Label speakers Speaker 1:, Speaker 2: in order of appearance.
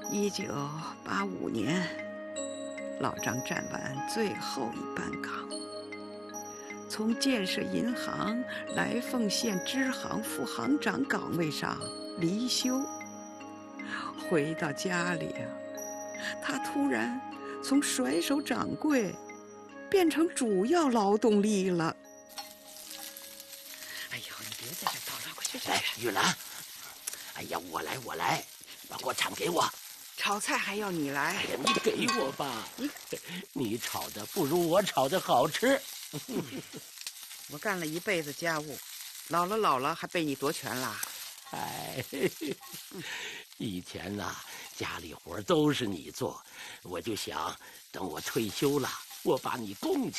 Speaker 1: 1985年，老张站完最后一班岗，从建设银行来凤县支行副行长岗位上离休。回到家里啊，他突然从甩手掌柜变成主要劳动力了。哎呦，你别在这叨叨，快去！
Speaker 2: 哎，玉兰，哎呀，我来，把锅铲给我。
Speaker 1: 炒菜还要你来？
Speaker 2: 哎呀，你给我吧，你炒的不如我炒的好吃。
Speaker 1: 我干了一辈子家务，老了还被你夺权啦？
Speaker 2: 哎，以前呐，家里活都是你做，我就想等我退休了，我把你供起。